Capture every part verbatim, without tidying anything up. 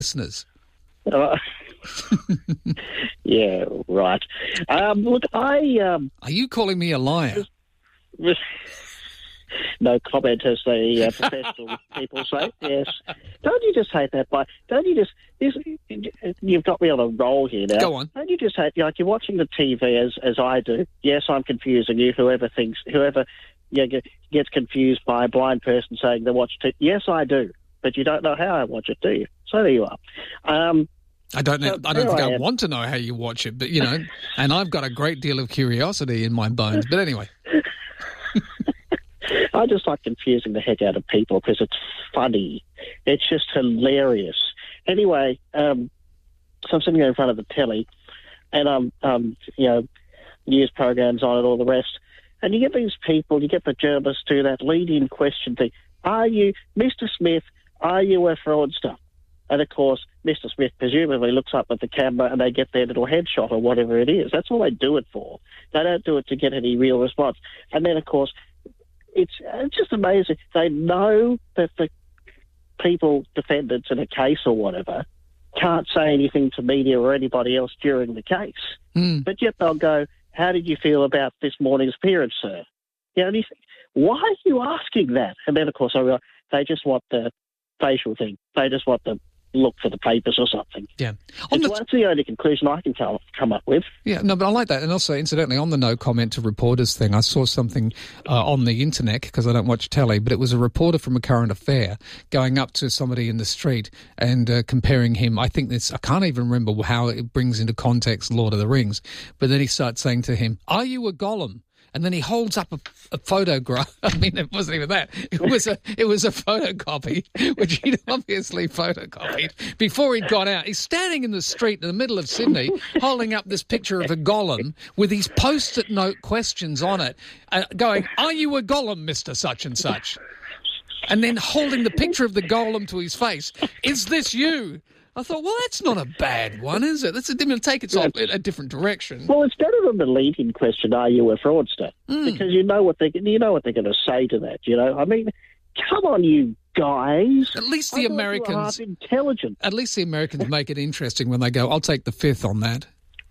listeners. Uh, yeah, right. Um, look, I... Um, Are you calling me a liar? No comment, as the uh, professional people say. Yes. Don't you just hate that? By don't you just? This, you've got me on a roll here now. Go on. Don't you just hate? Like you're watching the T V as as I do. Yes, I'm confusing you. Whoever thinks, whoever you know, gets confused by a blind person saying they watch T V. Yes, I do. But you don't know how I watch it, do you? So there you are. Um, I don't know. so I don't think I, I want to know how you watch it, but you know, and I've got a great deal of curiosity in my bones. But anyway. I just like confusing the heck out of people because it's funny. It's just hilarious. Anyway, um, so I'm sitting there in front of the telly, and I'm, um, you know, news programs on and all the rest, and you get these people, you get the journalists do that lead-in question thing. Are you, Mister Smith, are you a fraudster? And, of course, Mister Smith presumably looks up at the camera and they get their little headshot or whatever it is. That's all they do it for. They don't do it to get any real response. And then, of course, It's, it's just amazing. They know that the people, defendants in a case or whatever, can't say anything to media or anybody else during the case. Mm. But yet they'll go, how did you feel about this morning's appearance, sir? You know, and you think, why are you asking that? And then, of course, I realize they just want the facial thing. They just want the look for the papers or something. Yeah. The... The... That's the only conclusion I can come, come up with. Yeah, no, but I like that. And also, incidentally, on the no comment to reporters thing, I saw something uh, on the internet, because I don't watch telly, but it was a reporter from a current affair going up to somebody in the street and uh, comparing him. I think this, I can't even remember how it brings into context Lord of the Rings, but then he starts saying to him, "Are you a Gollum?" And then he holds up a, a photograph. I mean, it wasn't even that. It was a it was a photocopy, which he'd obviously photocopied before he'd gone out. He's standing in the street in the middle of Sydney, holding up this picture of a Gollum with these post-it note questions on it, uh, going, "Are you a Gollum, Mister Such and Such?" And then holding the picture of the Gollum to his face. "Is this you?" I thought, well, that's not a bad one, is it? That's a different take. It's off in a different direction. Well, it's better than the leading question, "Are you a fraudster?" Mm. Because you know what they you know what they're going to say to that. You know, I mean, come on, you guys. At least I the thought Americans, you were half intelligent. At least the Americans make it interesting when they go, "I'll take the fifth on that."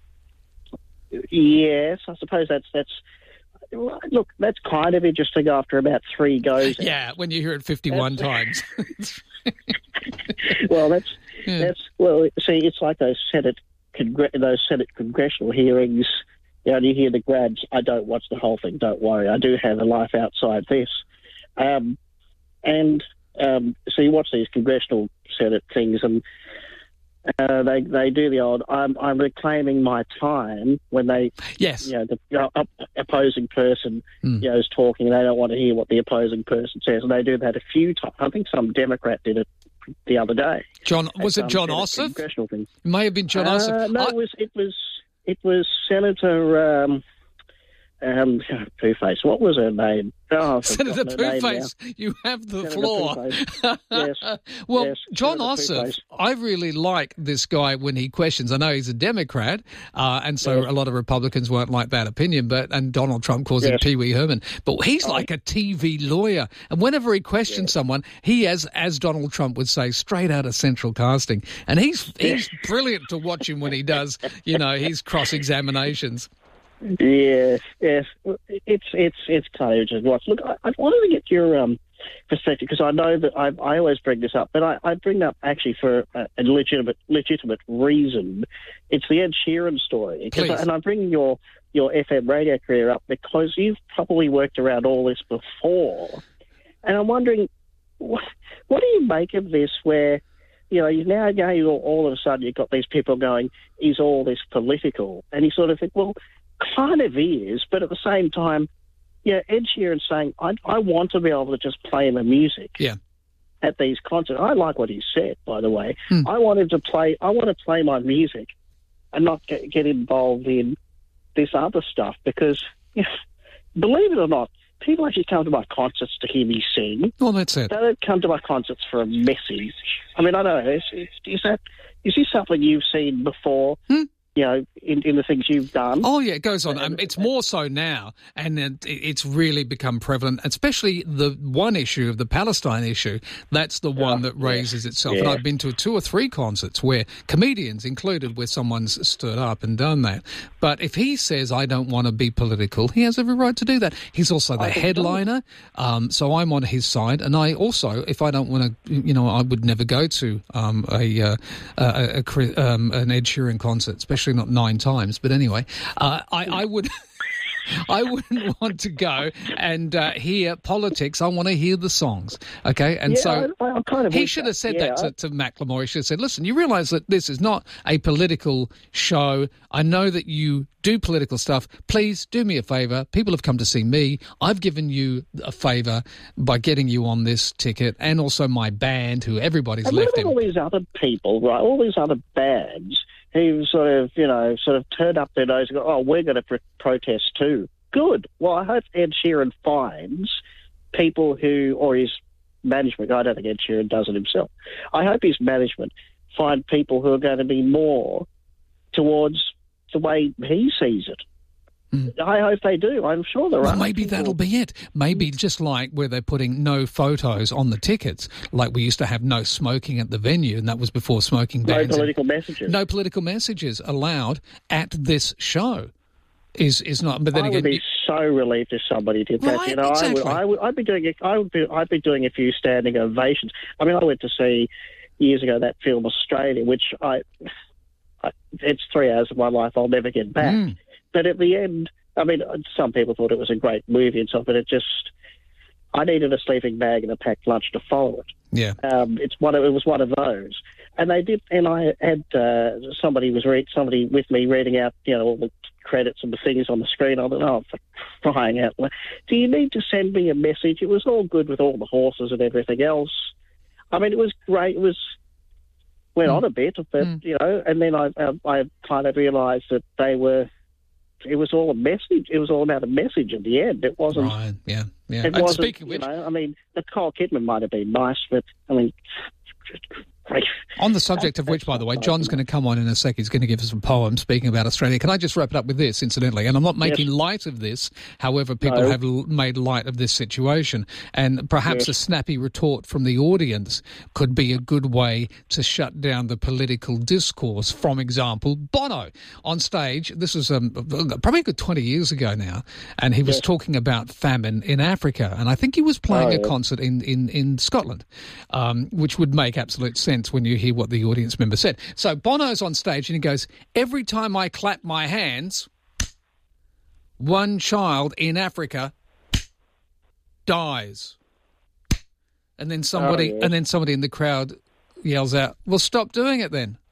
Yes, I suppose that's that's. Look, that's kind of interesting after about three goes. Yeah, when you hear it fifty-one times. Well, that's yeah. that's well. See, it's like those Senate congre- those Senate congressional hearings. You only hear the grabs. I don't watch the whole thing. Don't worry, I do have a life outside this. Um, and um, so you watch these congressional Senate things, and uh, they they do the old. I'm I'm reclaiming my time when they yes, you know the you know, opposing person mm. you know is talking. And they don't want to hear what the opposing person says, and they do that a few times. I think some Democrat did it the other day. John was it John Ossoff? It It may have been John uh, Ossoff. No, I... it was it was it was Senator um, um, Pooh-Face. What was her name? Oh, Senator Pooh-Face, you have the Senator floor. Yes. Well, yes, John Senator Ossoff, I really like this guy when he questions. I know he's a Democrat, uh, and so yes. a lot of Republicans won't like that opinion, but and Donald Trump calls yes. him Pee Wee Herman. But he's oh. like a T V lawyer, and whenever he questions yes. someone, he, as as Donald Trump would say, straight out of Central Casting. And he's he's brilliant to watch him when he does, you know, his cross-examinations. Yes, yes, it's it's it's kind of interesting to watch. Look, I, I wanted to get your um, perspective because I know that I, I always bring this up, but I, I bring it up actually for a, a legitimate legitimate reason. It's the Ed Sheeran story, I, and I'm bringing your your F M radio career up because you've probably worked around all this before, and I'm wondering what, what do you make of this? Where you know, you now, now you all of a sudden you've got these people going, is all this political? And you sort of think, well, kind of is, but at the same time, yeah, Ed Sheeran's saying, I, I want to be able to just play my music yeah. at these concerts. I like what he said, by the way. Hmm. I wanted to play, I want to play my music and not get, get involved in this other stuff because, you know, believe it or not, people actually come to my concerts to hear me sing. Well, that's it. They don't come to my concerts for a message. I mean, I don't know. Is, is, is that is this something you've seen before? Hmm? you know, in, in the things you've done. Oh, yeah, it goes on. Um, it's more so now, and it, it's really become prevalent, especially the one issue of the Palestine issue. That's the one that raises yeah. itself. Yeah. And I've been to two or three concerts where comedians included, where someone's stood up and done that. But if he says, I don't want to be political, he has every right to do that. He's also the headliner, um, so I'm on his side. And I also, if I don't want to, you know, I would never go to um, a, uh, a, a, a um, an Ed Sheeran concert, especially not nine times, but anyway, uh, I, I would, I wouldn't want to go and uh, hear politics. I want to hear the songs, okay? And yeah, so I, I kind of he should have said yeah, that to, I... to Macklemore. He should have said, "Listen, you realise that this is not a political show. I know that you do political stuff. Please do me a favour. People have come to see me. I've given you a favour by getting you on this ticket, and also my band, who everybody's and left what about him." all these other people, right? All these other bands who sort of, you know, sort of turned up their nose and go, oh, we're going to pr- protest too. Good. Well, I hope Ed Sheeran finds people who, or his management, I don't think Ed Sheeran does it himself, I hope his management find people who are going to be more towards the way he sees it. Mm. I hope they do. I'm sure there well, are. Maybe people. That'll be it. Maybe just like where they're putting no photos on the tickets, like we used to have no smoking at the venue, and that was before smoking bans. No political messages. No political messages allowed at this show. Is is not. But then I again, would be you, so relieved if somebody did that. Right, you know, exactly. I would. I would. I'd be doing. A, I would be. I'd be doing a few standing ovations. I mean, I went to see years ago that film Australia, which I. I it's three hours of my life I'll never get back. Mm. But at the end. I mean, some people thought it was a great movie and stuff, but it just, I needed a sleeping bag and a packed lunch to follow it. Yeah. Um, it's one of, it was one of those. And they did, and I had, uh, somebody was read, somebody with me reading out, you know, all the credits and the things on the screen. I thought, oh, for crying out loud. Do you need to send me a message? It was all good with all the horses and everything else. I mean, it was great. It was, went mm. on a bit, but, mm. you know, and then I, I, I kind of realised that they were, it was all a message. It was all about a message at the end. It wasn't. Right. Yeah. Yeah. It and wasn't. Speaking of which, you know, I mean, Nicole Kidman might have been nice, but I mean, on the subject of which, by the way, John's going to come on in a sec. He's going to give us a poem speaking about Australia. Can I just wrap it up with this, incidentally? And I'm not making yes. light of this. However, people no. have l- made light of this situation. And perhaps yes. a snappy retort from the audience could be a good way to shut down the political discourse. From example, Bono on stage. This was um, probably a good twenty years ago now. And he was yes. talking about famine in Africa. And I think he was playing oh, a yes. concert in, in, in Scotland, um, which would make absolute sense when you hear what the audience member said. So Bono's on stage and he goes, every time I clap my hands, one child in Africa dies. And then somebody, oh, yeah. and then somebody in the crowd yells out, well, stop doing it then.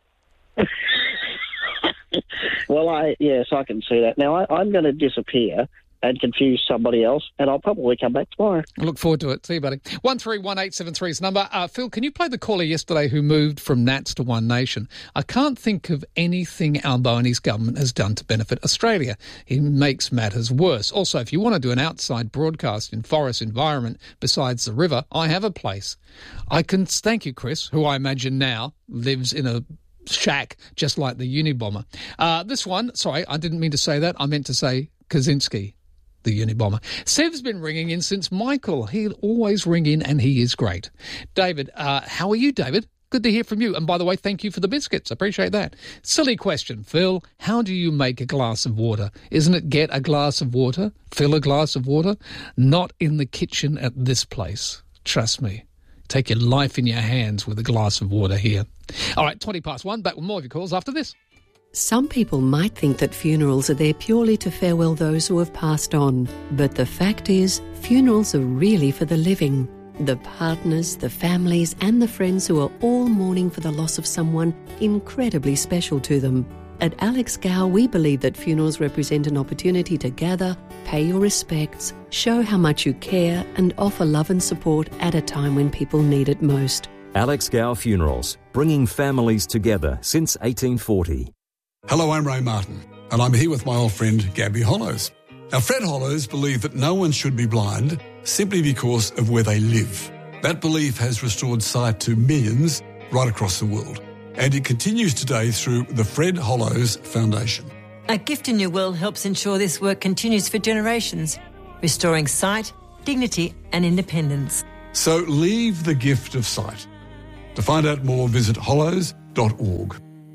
Well, I yes, I can see that. Now, I, I'm going to disappear and confuse somebody else, and I'll probably come back tomorrow. I look forward to it. See you, buddy. one three one eight seven three is the number. Uh, Phil, can you play the caller yesterday who moved from Nats to One Nation? I can't think of anything Albone's government has done to benefit Australia. He makes matters worse. Also, if you want to do an outside broadcast in forest environment besides the river, I have a place. I can thank you, Chris, who I imagine now lives in a shack just like the Unabomber. Uh, this one, sorry, I didn't mean to say that. I meant to say Kaczynski. The Unabomber. Sev's been ringing in since Michael. He'll always ring in and he is great. David, uh, how are you, David? Good to hear from you. And by the way, thank you for the biscuits. I appreciate that. Silly question, Phil. How do you make a glass of water? Isn't it get a glass of water, fill a glass of water? Not in the kitchen at this place. Trust me. Take your life in your hands with a glass of water here. All right, twenty past one. Back with more of your calls after this. Some people might think that funerals are there purely to farewell those who have passed on. But the fact is, funerals are really for the living. The partners, the families and the friends who are all mourning for the loss of someone incredibly special to them. At Alex Gow, we believe that funerals represent an opportunity to gather, pay your respects, show how much you care and offer love and support at a time when people need it most. Alex Gow Funerals, bringing families together since eighteen forty. Hello, I'm Ray Martin, and I'm here with my old friend Gabby Hollows. Now, Fred Hollows believed that no one should be blind simply because of where they live. That belief has restored sight to millions right across the world. and it continues today through the Fred Hollows Foundation. A Gift in Your Will helps ensure this work continues for generations, restoring sight, dignity and independence. So leave the gift of sight. To find out more, visit hollows dot org.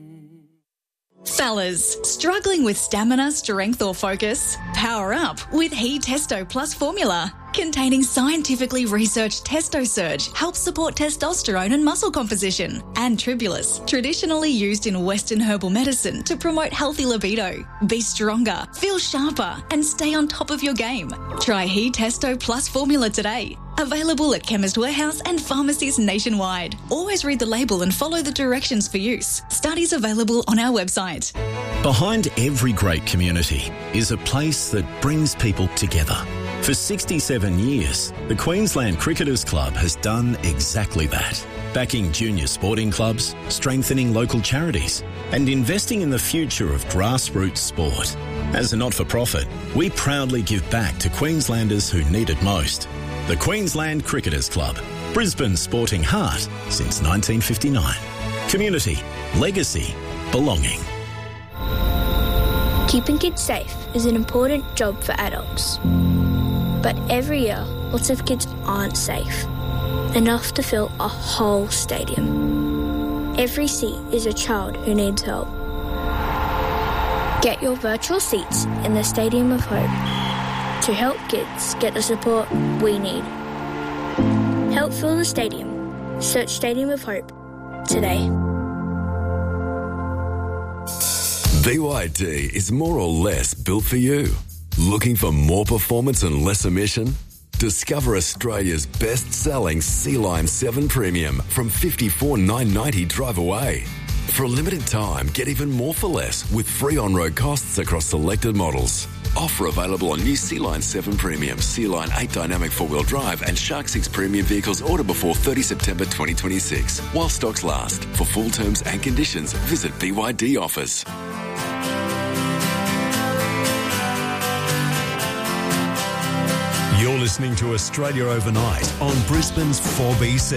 Fellas, struggling with stamina, strength or focus? Power up with He Testo Plus formula. Containing scientifically researched Testo Surge helps support testosterone and muscle composition. And Tribulus, traditionally used in Western herbal medicine to promote healthy libido. Be stronger, feel sharper and stay on top of your game. Try He Testo Plus formula today. Available at Chemist Warehouse and pharmacies nationwide. Always read the label and follow the directions for use. Studies available on our website. Behind every great community is a place that brings people together. For sixty-seven years, the Queensland Cricketers Club has done exactly that. Backing junior sporting clubs, strengthening local charities, and investing in the future of grassroots sport. As a not-for-profit, we proudly give back to Queenslanders who need it most. The Queensland Cricketers Club, Brisbane's sporting heart since nineteen fifty-nine. Community, legacy, belonging. Keeping kids safe is an important job for adults. But every year, lots of kids aren't safe enough to fill a whole stadium. Every seat is a child who needs help. Get your virtual seats in the Stadium of Hope to help kids get the support we need. Help fill the stadium. Search Stadium of Hope today. B Y D is more or less built for you. Looking for more performance and less emission? Discover Australia's best-selling Sea-Line seven Premium from fifty-four thousand nine hundred ninety dollars drive away. For a limited time, get even more for less with free on-road costs across selected models. Offer available on new Sea-Line seven Premium, Sea-Line eight Dynamic four-wheel drive and Shark six Premium vehicles order before thirtieth September twenty twenty-six. While stocks last. For full terms and conditions, visit B Y D Offers. You're listening to Australia Overnight on Brisbane's four B C.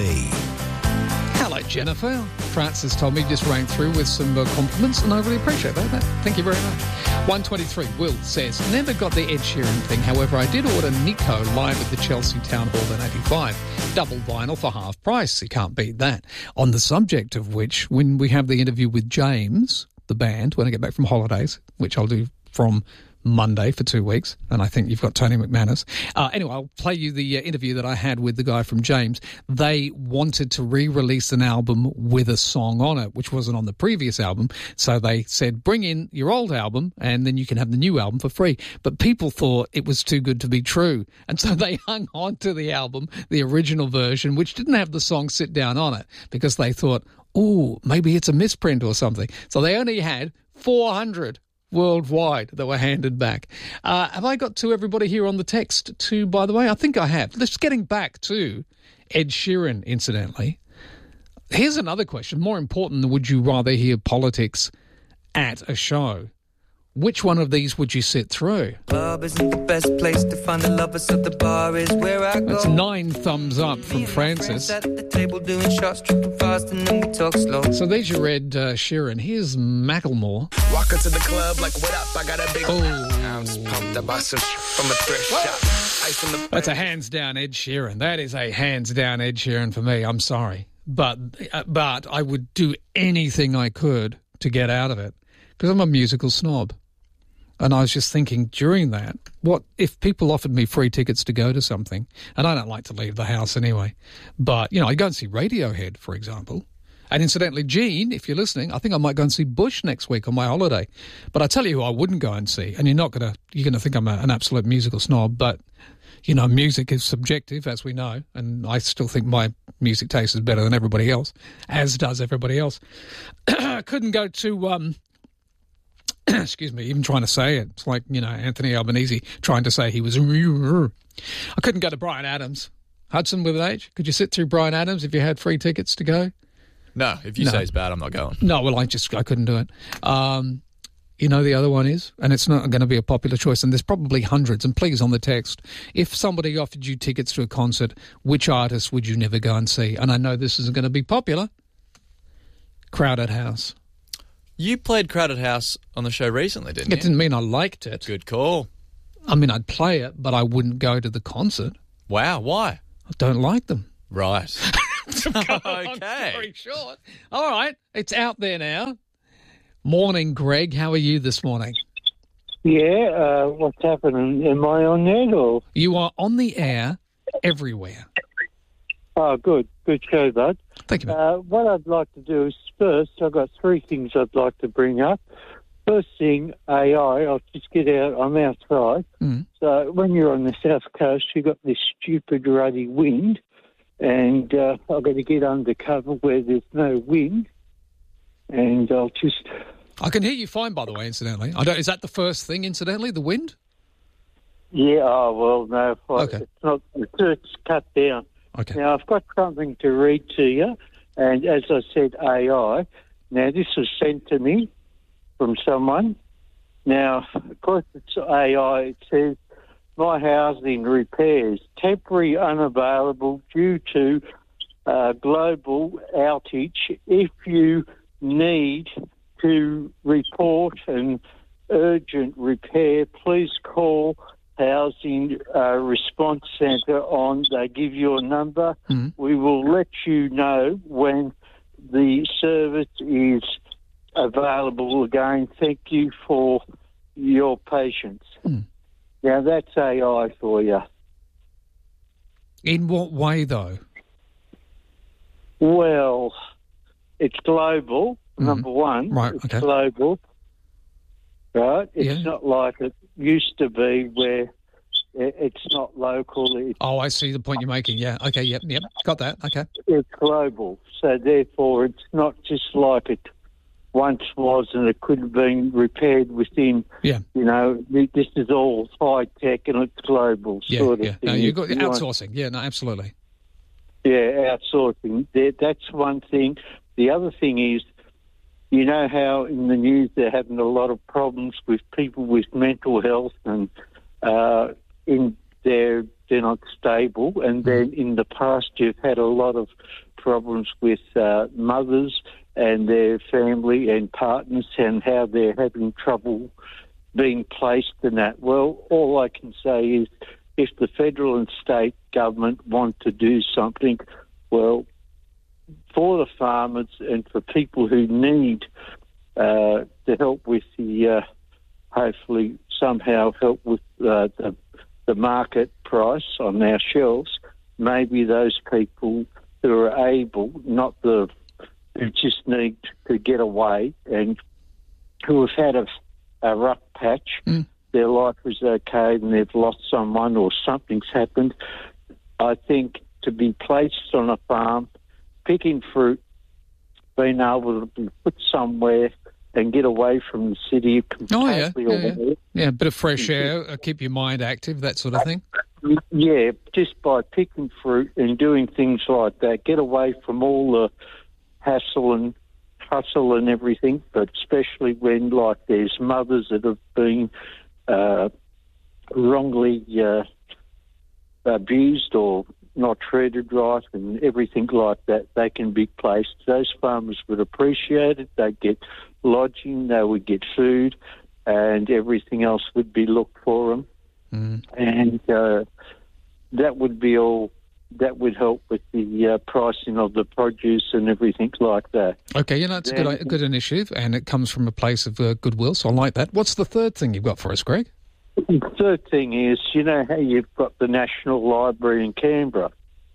Hello, Jennifer. Francis told me just rang through with some uh, compliments, and I really appreciate that. Thank you very much. one twenty-three, Will says, never got the Ed Sheeran thing. However, I did order Nico live at the Chelsea Town Hall in eighty-five. Double vinyl for half price. You can't beat that. On the subject of which, when we have the interview with James, the band, when I get back from holidays, which I'll do from Monday for two weeks, and I think you've got Tony McManus. Uh, anyway, I'll play you the uh, interview that I had with the guy from James. They wanted to re-release an album with a song on it, which wasn't on the previous album, so they said, bring in your old album, and then you can have the new album for free. But people thought it was too good to be true, and so they hung on to the album, the original version, which didn't have the song Sit Down on it, because they thought, oh, maybe it's a misprint or something. So they only had four hundred worldwide that were handed back. Uh, have I got to everybody here on the text too, by the way? I think I have. Just getting back to Ed Sheeran, incidentally. Here's another question. More important than would you rather hear politics at a show? Which one of these would you sit through? Club isn't the best place to find the lovers, so the bar is where I go. That's nine thumbs up from Francis. At the table doing shots, tripping fast, and then we talk slow. So there's your Ed uh, Sheeran. Here's Macklemore. Walk into the club like, what up? I got a big oh. ounce pumped. I bought some from a thrift shop. Ice in the That's a hands down Ed Sheeran. That is a hands down Ed Sheeran for me. I'm sorry, but uh, but I would do anything I could to get out of it because I'm a musical snob. And I was just thinking during that, what if people offered me free tickets to go to something, and I don't like to leave the house anyway, but, you know, I'd go and see Radiohead, for example. And incidentally, Gene, if you're listening, I think I might go and see Bush next week on my holiday. But I tell you who I wouldn't go and see, and you're not going to, you're going to think I'm a, an absolute musical snob, but, you know, music is subjective, as we know, and I still think my music taste is better than everybody else, as does everybody else. Couldn't go to... um. Excuse me, even trying to say it. It's like, you know, Anthony Albanese trying to say he was... I couldn't go to Bryan Adams. Hudson with an H, could you sit through Bryan Adams if you had free tickets to go? No, if you no. say it's bad, I'm not going. No, well, I just, I couldn't do it. Um, you know, the other one is, and it's not going to be a popular choice, and there's probably hundreds, and please on the text, if somebody offered you tickets to a concert, which artist would you never go and see? And I know this isn't going to be popular, Crowded House. You played Crowded House on the show recently, didn't you? It didn't mean I liked it. Good call. I mean, I'd play it, but I wouldn't go to the concert. Wow, why? I don't like them. Right. Okay. Very short. All right, it's out there now. Morning, Greg. How are you this morning? Yeah, uh, what's happening? Am I on there or? You are on the air everywhere. Oh, good. Good show, bud. Thank you, uh, What I'd like to do is first, I've got three things I'd like to bring up. First thing, A I. I'll just get out. I'm outside. Mm. So when you're on the south coast, you've got this stupid ruddy wind, and uh, I've got to get under cover where there's no wind, and I'll just... I can hear you fine, by the way, incidentally. I don't. Is that the first thing, incidentally, the wind? Yeah, oh, well, no. Okay. It's not... It's cut down. Okay. Now, I've got something to read to you, and as I said, A I. Now, this was sent to me from someone. Now, of course, it's A I. It says, my housing repairs temporary unavailable due to uh, global outage. If you need to report an urgent repair, please call Housing uh, Response Centre on. They give you a number. Mm. We will let you know when the service is available again. Thank you for your patience. Mm. Now, that's A I for you. In what way, though? Well, it's global, Mm. number one. Right, it's okay. global, right? It's Yeah. not like it used to be where i- it's not local. It's, Oh, I see the point you're making. Yeah. Okay. Yep. Yep. Got that. Okay. it's global. So, therefore, it's not just like it once was and it could have been repaired within, Yeah. you know, this is all high-tech and it's global Yeah. sort of Yeah. thing. No, you got You want- outsourcing. Yeah. No. Absolutely. Yeah, outsourcing. That- That's one thing. The other thing is, you know how in the news they're having a lot of problems with people with mental health and uh, in they're, they're not stable. And then in the past you've had a lot of problems with uh, mothers and their family and partners and how they're having trouble being placed in that. Well, all I can say is if the federal and state government want to do something, well, for the farmers and for people who need uh, to help with the, uh, hopefully somehow help with uh, the, the market price on our shelves, maybe those people who are able, not the who just need to get away and who have had a, a rough patch, mm. their life is okay and they've lost someone or something's happened, I think to be placed on a farm, picking fruit, being able to be put somewhere and get away from the city Oh, yeah. completely. Yeah, yeah. away. Yeah, a bit of fresh air, uh, keep your mind active, that sort of thing. Yeah, just by picking fruit and doing things like that, get away from all the hassle and hustle and everything, but especially when, like, there's mothers that have been uh, wrongly uh, abused or not treated right and everything like that, they can be placed. Those farmers would appreciate it. They'd get lodging, they would get food, and everything else would be looked for them. Mm. And uh, that would be all, that would help with the uh, pricing of the produce and everything like that. Okay, you know, it's a good, a good initiative, and it comes from a place of uh, goodwill, so I like that. What's the third thing you've got for us, Greg? The third thing is, you know how you've got the National Library in Canberra,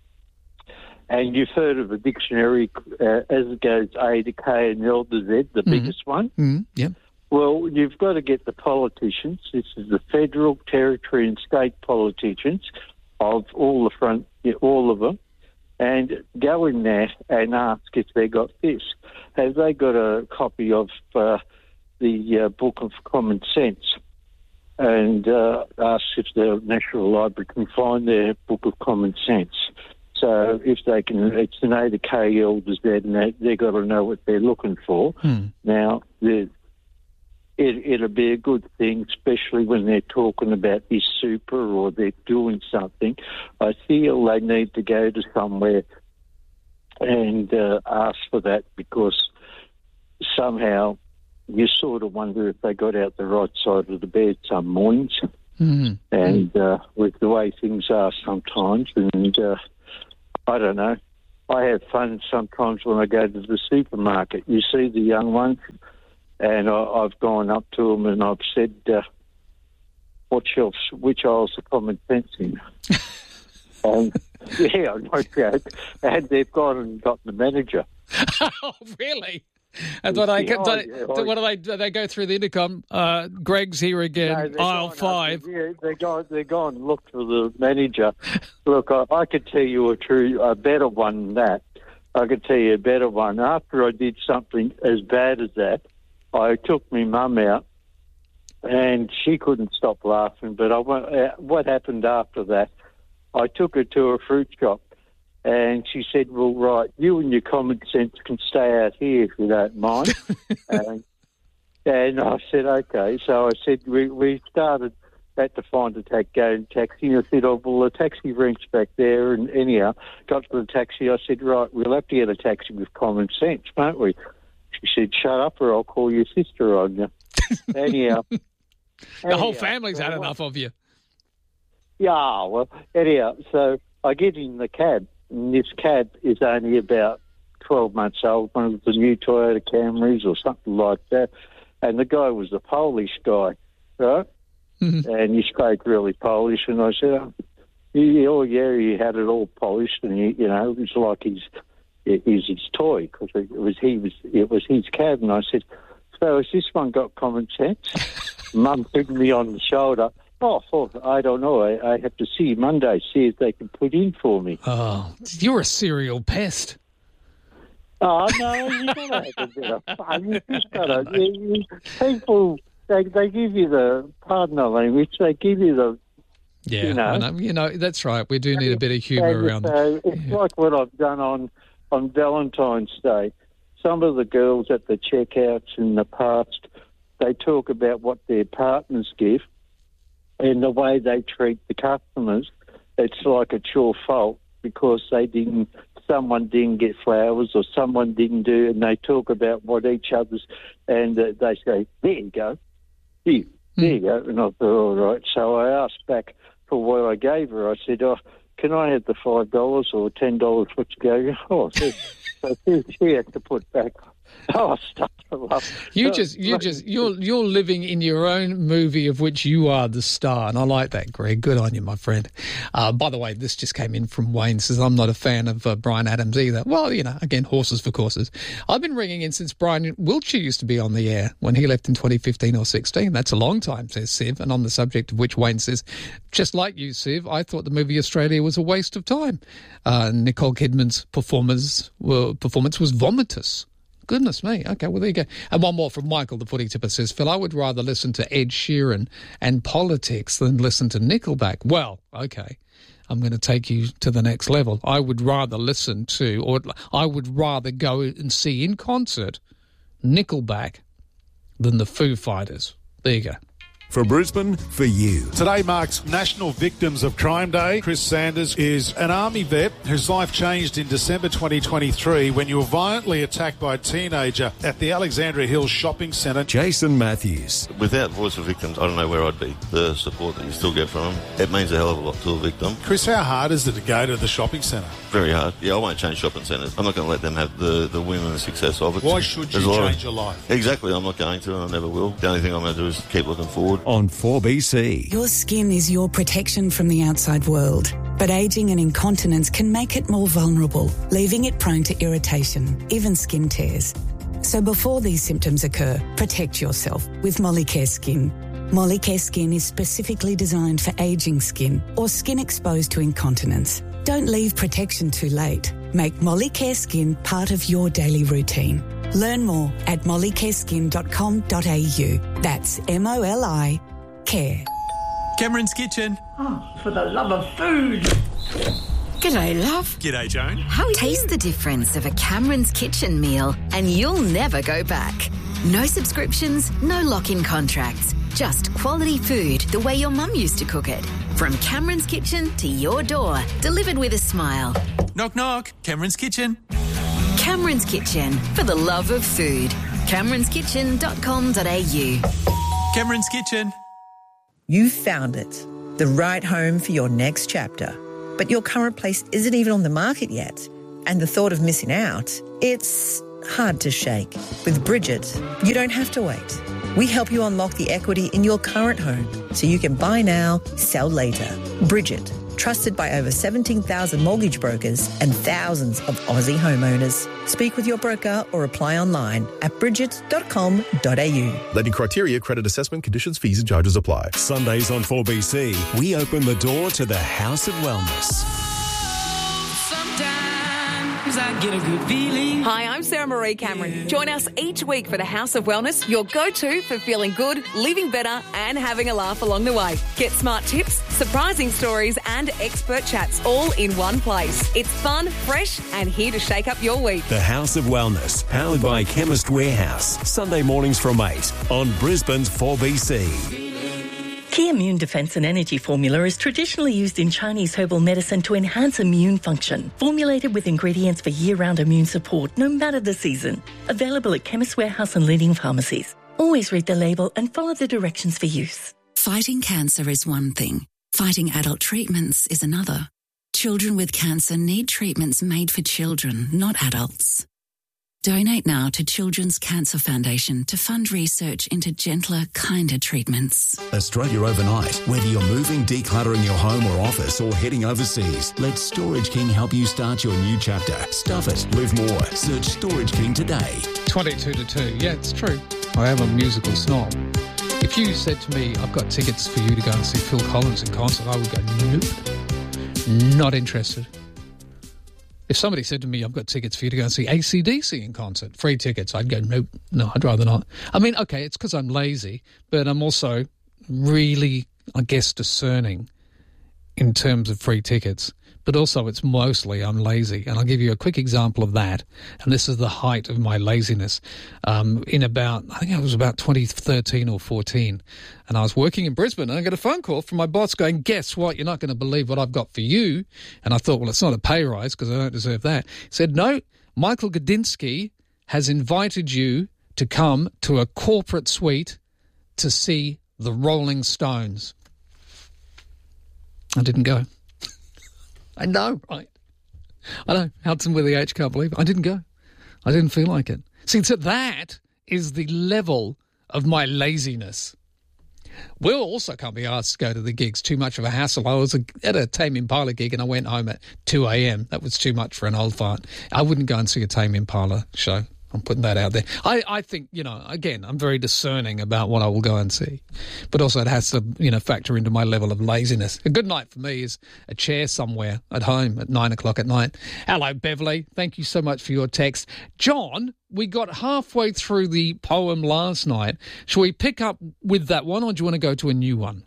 and you've heard of a dictionary uh, as it goes A to K and L to Z, the mm-hmm. biggest one? Mm-hmm. Yeah. Well, you've got to get the politicians, this is the federal, territory and state politicians of all the front, all of them, and go in there and ask if they got this. Have they got a copy of uh, the uh, Book of Common Sense? And uh, ask if the National Library can find their Book of Common Sense. So if they can, it's an A to K, L to Z, and they, they've got to know what they're looking for. Hmm. Now, it, it'll be a good thing, especially when they're talking about this super or they're doing something. I feel they need to go to somewhere and uh, ask for that, because somehow you sort of wonder if they got out the right side of the bed some mornings. Mm. And uh, with the way things are sometimes, and uh, I don't know, I have fun sometimes when I go to the supermarket. You see the young ones, and I, I've gone up to them and I've said, uh, what shelves, which aisles are common sense in? And, yeah, no joke. And they've gone and got the manager. Oh, really? And what, I, Yeah, do, I- they, what do they do? They go through the intercom. Uh, Greg's here again, No, aisle gone five. Up, yeah, they go. They go and look for the manager. Look, I, I could tell you a true, a better one than that. I could tell you a better one. After I did something as bad as that, I took my mum out, and she couldn't stop laughing. But I went, uh, what happened after that? I took her to a fruit shop, and she said, "Well, right, you and your common sense can stay out here if you don't mind." and, and I said, "Okay." So I said, we, we started, had to find a ta- go and taxi. I said, "Oh, well, the taxi ranks back there." And anyhow, got to the taxi. I said, "Right, we'll have to get a taxi with common sense, won't we?" She said, "Shut up or I'll call your sister on you." anyhow. The whole anyhow, family's had so enough of you. Yeah, well, anyhow, so I get in the cab, and this cab is only about twelve months old, one of the new Toyota Camrys or something like that, and the guy was a Polish guy, right? Mm-hmm. And he spoke really Polish, and I said, oh, yeah, oh, yeah, he had it all polished, and, he, you know, it was like his, it was his toy, because it was, he was, it was his cab, and I said, so has this one got common sense? Mum put me on the shoulder. Oh, oh, I don't know. I, I have to see Monday, see if they can put in for me. Oh, you're a serial pest. Oh, no, you got to have a bit of fun. You just got to, you, you, people, they, they give you the, pardon the language, they give you the, Yeah, you know. I know. You know, that's right. We do need a bit of humour And around so it. it's like what I've done on, on Valentine's Day. Some of the girls at the checkouts in the past, they talk about what their partners give, and the way they treat the customers, it's like it's your fault because they didn't, someone didn't get flowers or someone didn't do, and they talk about what each other's, and uh, they say, there you go, here, there you go. And I thought, all right. So I asked back for what I gave her. I said, oh, can I have the five dollars or ten dollars what you gave her? Oh, so, so she had to put back. Oh, stop to laugh. You just, you just, you're you're living in your own movie of which you are the star, and I like that, Greg. Good on you, my friend. Uh, by the way, this just came in from Wayne. Says I'm not a fan of uh, Bryan Adams either. Well, you know, again, horses for courses. I've been ringing in since Brian Wiltshire used to be on the air when he left in twenty fifteen or sixteen. That's a long time, says Siv. And on the subject of which Wayne says, just like you, Siv, I thought the movie Australia was a waste of time. Uh, Nicole Kidman's performance were, performance was vomitous. Goodness me. Okay, well, there you go. And one more from Michael, the footy tipper, says, Phil, I would rather listen to Ed Sheeran and politics than listen to Nickelback. Well, okay, I'm going to take you to the next level. I would rather listen to, or I would rather go and see in concert Nickelback than the Foo Fighters. There you go. For Brisbane, for you. Today marks National Victims of Crime Day. Chris Sanders is an Army vet whose life changed in December twenty twenty-three when you were violently attacked by a teenager at the Alexandria Hills Shopping Centre. Jason Matthews. Without Voice of Victims, I don't know where I'd be. The support that you still get from them, it means a hell of a lot to a victim. Chris, how hard is it to go to the shopping centre? Very hard. Yeah, I won't change shopping centres. I'm not going to let them have the, the win and the success of it. Why should you There's a lot change of- your life? Exactly, I'm not going to and I never will. The only thing I'm going to do is keep looking forward. On four B C. Your skin is your protection from the outside world, but ageing and incontinence can make it more vulnerable, leaving it prone to irritation, even skin tears. So before these symptoms occur, protect yourself with Molicare Skin. Molicare Skin is specifically designed for ageing skin or skin exposed to incontinence. Don't leave protection too late. Make Molicare Skin part of your daily routine. Learn more at mollicare skin dot com dot a u. That's M O L I care. Cameron's Kitchen. Oh, for the love of food. G'day, love. G'day, Joan. How Taste the difference of a Cameron's Kitchen meal and you'll never go back. No subscriptions, no lock-in contracts. Just quality food the way your mum used to cook it. From Cameron's Kitchen to your door, delivered with a smile. Knock, knock. Cameron's Kitchen. Cameron's Kitchen, for the love of food. camerons kitchen dot com dot a u. Cameron's Kitchen. You've found it, the right home for your next chapter. But your current place isn't even on the market yet. And the thought of missing out, it's hard to shake. With Bridget, you don't have to wait. We help you unlock the equity in your current home so you can buy now, sell later. Bridget, trusted by over seventeen thousand mortgage brokers and thousands of Aussie homeowners. Speak with your broker or apply online at bridget dot com dot a u. Lending criteria, credit assessment, conditions, fees and charges apply. Sundays on four B C, we open the door to the House of Wellness. I get a good feeling. Hi, I'm Sarah Marie Cameron. Join us each week for the House of Wellness, your go-to for feeling good, living better and having a laugh along the way. Get smart tips, surprising stories and expert chats all in one place. It's fun, fresh and here to shake up your week. The House of Wellness, powered by Chemist Warehouse. Sunday mornings from eight on Brisbane's four B C. Key Immune Defense and Energy Formula is traditionally used in Chinese herbal medicine to enhance immune function. Formulated with ingredients for year-round immune support, no matter the season. Available at Chemist Warehouse and leading pharmacies. Always read the label and follow the directions for use. Fighting cancer is one thing. Fighting adult treatments is another. Children with cancer need treatments made for children, not adults. Donate now to Children's Cancer Foundation to fund research into gentler, kinder treatments. Australia Overnight. Whether you're moving, decluttering your home or office, or heading overseas, let Storage King help you start your new chapter. Stuff it, live more. Search Storage King today. twenty-two to two. Yeah, it's true. I am a musical snob. If you said to me, I've got tickets for you to go and see Phil Collins in concert, I would go, nope, not interested. If somebody said to me, I've got tickets for you to go and see A C D C in concert, free tickets, I'd go, nope, no, I'd rather not. I mean, okay, it's because I'm lazy, but I'm also really, I guess, discerning in terms of free tickets. But also it's mostly I'm lazy. And I'll give you a quick example of that. And this is the height of my laziness. Um, in about, I think it was about twenty thirteen or fourteen. And I was working in Brisbane and I got a phone call from my boss going, guess what? You're not going to believe what I've got for you. And I thought, well, it's not a pay rise because I don't deserve that. He said, no, Michael Gudinski has invited you to come to a corporate suite to see the Rolling Stones. I didn't go. I know, right? I know. Hudson with the H, can't believe it. I didn't go. I didn't feel like it. See, so that is the level of my laziness. Will also can't be asked to go to the gigs. Too much of a hassle. I was at a Tame Impala gig and I went home at two a.m. That was too much for an old fart. I wouldn't go and see a Tame Impala show. I'm putting that out there. I, I think, you know, again, I'm very discerning about what I will go and see. But also it has to, you know, factor into my level of laziness. A good night for me is a chair somewhere at home at nine o'clock at night. Hello, Beverly. Thank you so much for your text. John, we got halfway through the poem last night. Shall we pick up with that one or do you want to go to a new one?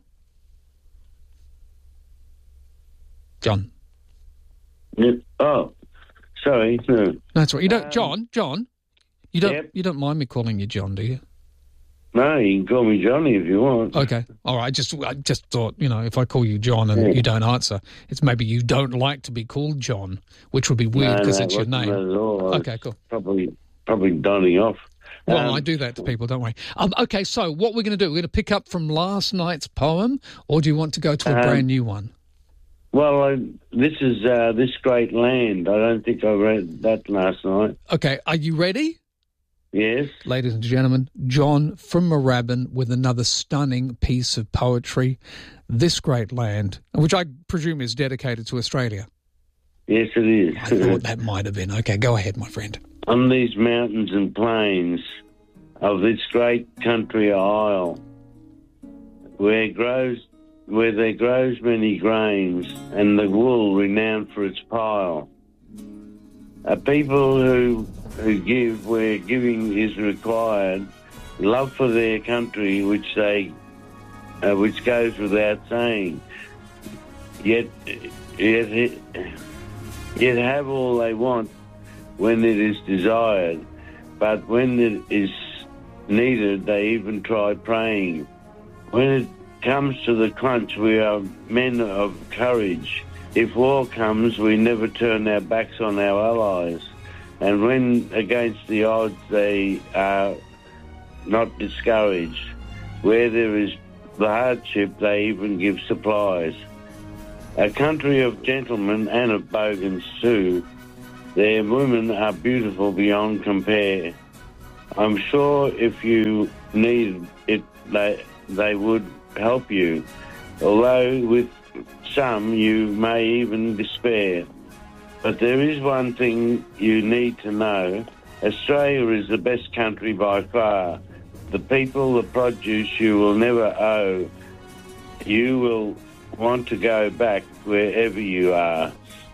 John. Yep. Oh, sorry. No. That's right. You don't, um, John, John. You don't Yep. you don't mind me calling you John, do you? No, you can call me Johnny if you want. Okay. All right. I just I just thought, you know, if I call you John and Yeah. you don't answer, it's maybe you don't like to be called John, which would be weird No, because no, it's your wasn't name. at all. I Okay, was cool. Probably, probably donning off. Well, Um, I do that to people, don't worry. Um, okay, so what we're going to do, we're going to pick up from last night's poem, or do you want to go to a Um, brand new one? Well, I, this is uh, This Great Land. I don't think I read that last night. Okay, are you ready? Yes. Ladies and gentlemen, John from Moorabbin with another stunning piece of poetry, This Great Land, which I presume is dedicated to Australia. Yes, it is. I thought that might have been. Okay, go ahead, my friend. On these mountains and plains of this great country isle, where grows where there grows many grains, and the wool renowned for its pile, a people who who give where giving is required, love for their country, which they uh, which goes without saying, yet yet yet have all they want when it is desired, but when it is needed, they even try praying. When it comes to the crunch, we are men of courage. If war comes, we never turn our backs on our allies. And when against the odds, they are not discouraged. Where there is the hardship, they even give supplies. A country of gentlemen and of bogans too. Their women are beautiful beyond compare. I'm sure if you need it, they, they would help you, although with some you may even despair. But there is one thing you need to know. Australia is the best country by far. The people, the produce you will never owe. You will want to go back wherever you are.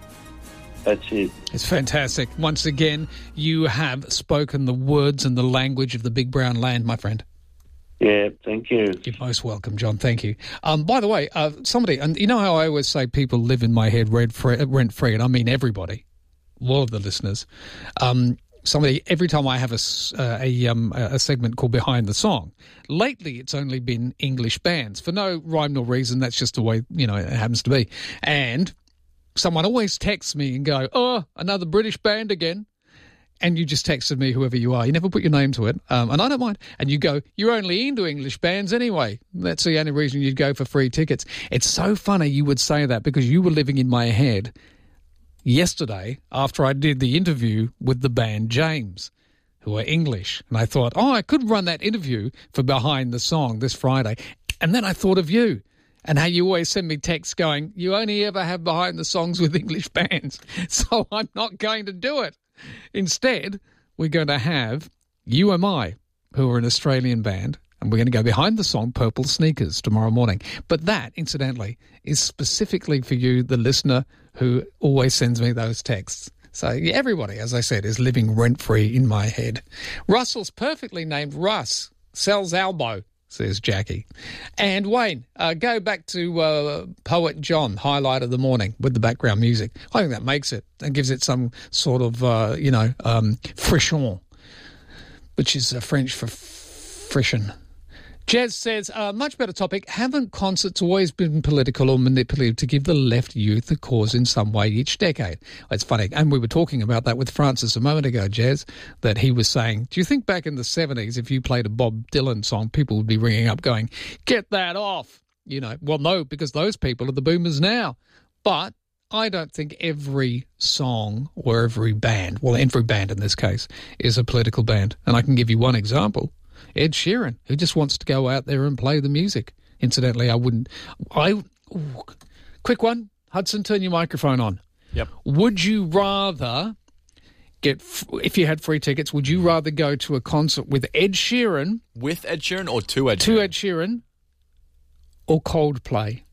That's it. It's fantastic. Once again, you have spoken the words and the language of the big brown land, my friend. Yeah, thank you. You're most welcome, John. Thank you. Um, by the way, uh, somebody, and you know how I always say people live in my head rent-free, rent-free, and I mean everybody, all of the listeners. Um, somebody, every time I have a, uh, a, um, a segment called Behind the Song, lately it's only been English bands for no rhyme nor reason. That's just the way, you know, it happens to be. And someone always texts me and go, oh, another British band again. And you just texted me, whoever you are. You never put your name to it, um, and I don't mind. And you go, you're only into English bands anyway. That's the only reason you'd go for free tickets. It's so funny you would say that because you were living in my head yesterday after I did the interview with the band James, who are English. And I thought, oh, I could run that interview for Behind the Song this Friday. And then I thought of you. And how you always send me texts going, you only ever have Behind the Songs with English bands. So I'm not going to do it. Instead, we're going to have You Am I, who are an Australian band, and we're going to go behind the song Purple Sneakers tomorrow morning. But that, incidentally, is specifically for you, the listener, who always sends me those texts. So yeah, everybody, as I said, is living rent-free in my head. Russell's perfectly named Russ. Sells elbow, says Jackie. And Wayne, uh, go back to uh, Poet John, highlight of the morning, with the background music. I think that makes it and gives it some sort of, uh, you know, um, frisson, which is uh, French for frisson. Jez says, uh, much better topic. Haven't concerts always been political or manipulative to give the left youth a cause in some way each decade? It's funny. And we were talking about that with Francis a moment ago, Jez, that he was saying, do you think back in the seventies, if you played a Bob Dylan song, people would be ringing up going, get that off? You know, well, no, because those people are the boomers now. But I don't think every song or every band, well, every band in this case, is a political band. And I can give you one example. Ed Sheeran, who just wants to go out there and play the music. Incidentally, I wouldn't... I ooh, quick one. Hudson, turn your microphone on. Yep. Would you rather get... If you had free tickets, would you rather go to a concert with Ed Sheeran... With Ed Sheeran or to Ed Sheeran? To Ed Sheeran or Coldplay?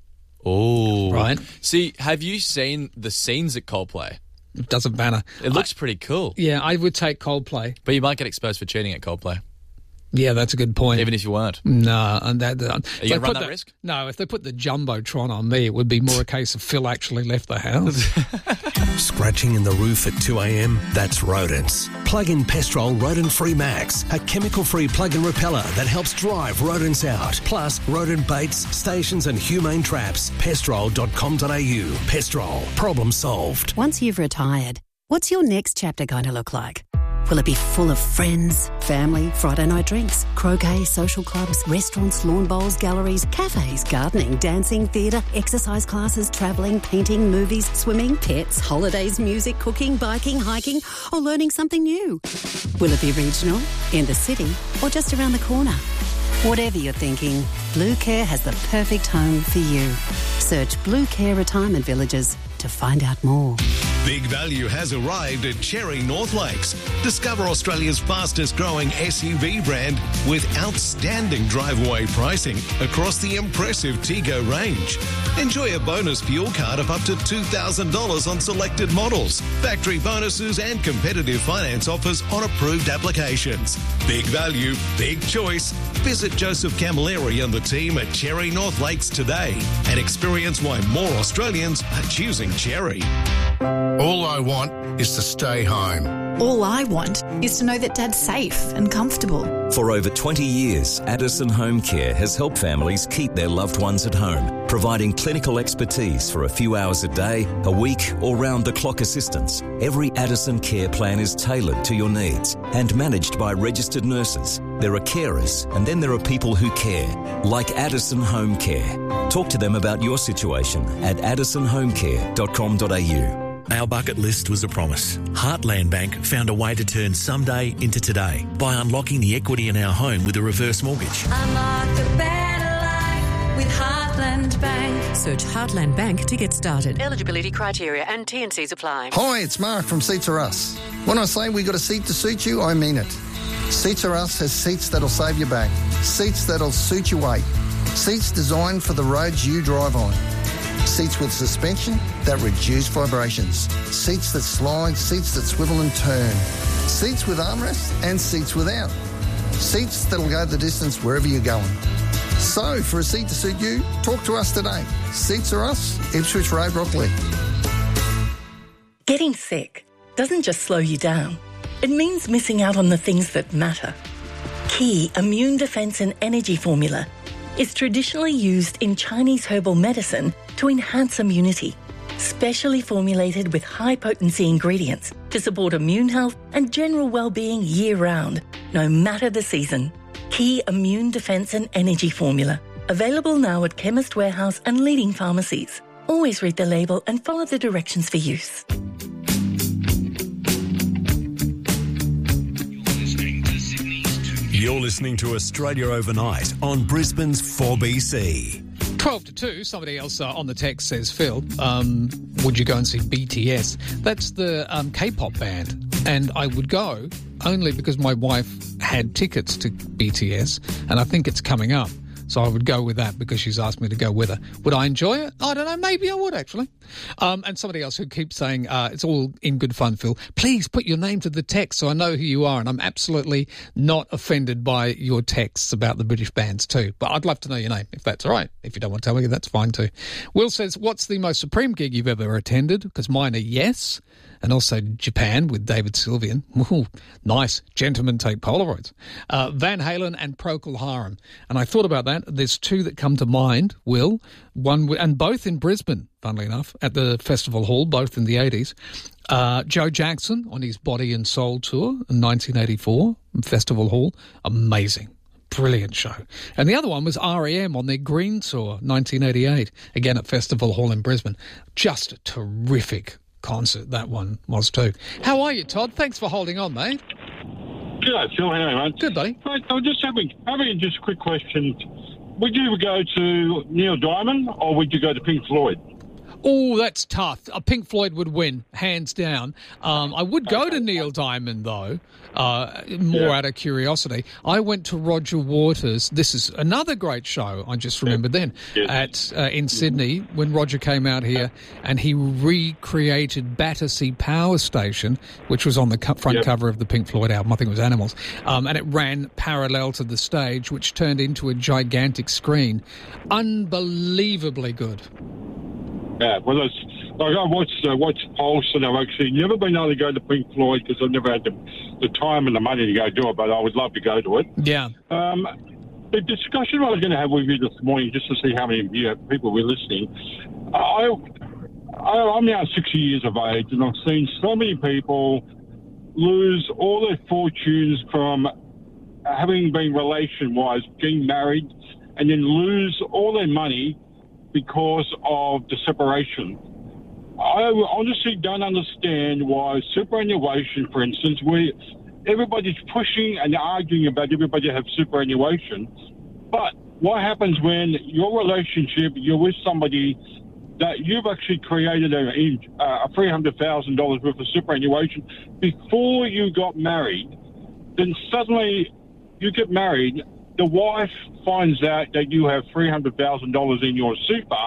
Oh. Right. See, have you seen the scenes at Coldplay? It doesn't matter. It looks I, pretty cool. Yeah, I would take Coldplay. But you might get exposed for cheating at Coldplay. Yeah, that's a good point. Even if you weren't. No. And that, uh, Are you going to run that the, risk? No, if they put the Jumbotron on me, it would be more a case of Phil actually left the house. Scratching in the roof at two a.m? That's rodents. Plug in Pestrol Rodent-Free Max, a chemical-free plug-in repeller that helps drive rodents out. Plus, rodent baits, stations and humane traps. pestrol dot com dot a u. Pestrol. Problem solved. Once you've retired, what's your next chapter going to look like? Will it be full of friends, family, Friday night drinks, croquet, social clubs, restaurants, lawn bowls, galleries, cafes, gardening, dancing, theatre, exercise classes, travelling, painting, movies, swimming, pets, holidays, music, cooking, biking, hiking, or learning something new? Will it be regional, in the city, or just around the corner? Whatever you're thinking, Blue Care has the perfect home for you. Search Blue Care Retirement Villages to find out more. Big value has arrived at Cherry North Lakes. Discover Australia's fastest growing S U V brand with outstanding drive-away pricing across the impressive Tego range. Enjoy a bonus fuel card of up to two thousand dollars on selected models, factory bonuses and competitive finance offers on approved applications. Big value, big choice. Visit Joseph Camilleri and the team at Cherry North Lakes today and experience why more Australians are choosing Cherry. All I want is to stay home. All I want is to know that Dad's safe and comfortable. For over twenty years, Addison Home Care has helped families keep their loved ones at home. providing clinical expertise for a few hours a day, a week, or round-the-clock assistance. Every Addison Care plan is tailored to your needs and managed by registered nurses. There are carers, and then there are people who care, like Addison Home Care. Talk to them about your situation at addison home care dot com dot a u. Our bucket list was a promise. Heartland Bank found a way to turn someday into today by unlocking the equity in our home with a reverse mortgage. Unlock a better life with Heartland Bank. Search Heartland Bank to get started. Eligibility criteria and T and Cs apply. Hi, it's Mark from Seats Are Us. When I say we got a seat to suit you, I mean it. Seats Are Us has seats that'll save your back. Seats that'll suit your weight. Seats designed for the roads you drive on. Seats with suspension that reduce vibrations. Seats that slide, seats that swivel and turn. Seats with armrests and seats without. Seats that'll go the distance wherever you're going. So, for a seat to suit you, talk to us today. Seats Are Us, Ipswich Road, Rockley. Getting sick doesn't just slow you down. It means missing out on the things that matter. Key Immune Defense and Energy Formula is traditionally used in Chinese herbal medicine to enhance immunity, specially formulated with high-potency ingredients to support immune health and general well-being year-round, no matter the season. Key Immune Defense and Energy Formula, available now at Chemist Warehouse and leading pharmacies. Always read the label and follow the directions for use. You're listening to Australia Overnight on Brisbane's four B C. twelve to two, somebody else uh, on the text says, Phil, um, would you go and see B T S? That's the um, K-pop band. And I would go only because my wife had tickets to B T S, and I think it's coming up. So I would go with that because she's asked me to go with her. Would I enjoy it? I don't know. Maybe I would, actually. Um, and somebody else who keeps saying, uh, it's all in good fun, Phil. Please put your name to the text so I know who you are. And I'm absolutely not offended by your texts about the British bands too. But I'd love to know your name, if that's all right. If you don't want to tell me, that's fine too. Will says, what's the most supreme gig you've ever attended? Because mine are yes. And also Japan with David Sylvian. Ooh, nice. Gentlemen take Polaroids. Uh, Van Halen and Procol Harum. And I thought about that. There's two that come to mind, Will. One, and both in Brisbane, funnily enough, at the Festival Hall, both in the eighties. Uh, Joe Jackson on his Body and Soul tour in nineteen eighty-four, Festival Hall. Amazing. Brilliant show. And the other one was R E M on their Green Tour, nineteen eighty-eight, again at Festival Hall in Brisbane. Just a terrific concert that one was too. How are you, Todd? Thanks for holding on, mate. G'day, Phil. How are you, mate? Good, buddy. Mate, I was just having, having just a quick question. Would you go to Neil Diamond or would you go to Pink Floyd? Oh, that's tough. Uh, Pink Floyd would win, hands down. Um, I would go to Neil Diamond, though, uh, more yeah. out of curiosity. I went to Roger Waters. This is another great show, I just remembered yeah. then, yes. at uh, in Sydney when Roger came out here and he recreated Battersea Power Station, which was on the co- front yep. cover of the Pink Floyd album. I think it was Animals. Um, and it ran parallel to the stage, which turned into a gigantic screen. Unbelievably good. Yeah, well, it's, like I watched, uh, watched Pulse, and I've actually never been able to go to Pink Floyd because I've never had the, the time and the money to go do it, but I would love to go to it. Yeah. Um, the discussion I was going to have with you this morning, just to see how many of you people were listening, I, I, I'm now sixty years of age, and I've seen so many people lose all their fortunes from having been relation-wise, getting married, and then lose all their money because of the separation. I honestly don't understand why superannuation, for instance, where everybody's pushing and arguing about everybody have superannuation, but what happens when your relationship, you're with somebody that you've actually created a, a three hundred thousand dollars worth of superannuation before you got married, then suddenly you get married, the wife finds out that you have three hundred thousand dollars in your super,